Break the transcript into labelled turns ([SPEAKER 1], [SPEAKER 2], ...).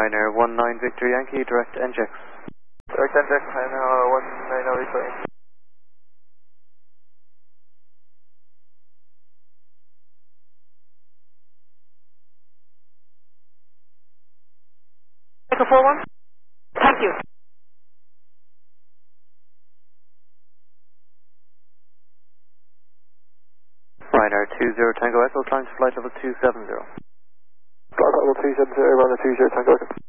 [SPEAKER 1] Ryanair 19 Victor Yankee, direct NJX.
[SPEAKER 2] Direct NJX, Ryanair 19 Victor Yankee.
[SPEAKER 3] Echo 41. Thank you.
[SPEAKER 1] Ryanair 20 Tango Echo, climb to flight level 270.
[SPEAKER 2] Flight level 270, Ryanair 20 Tango Echo.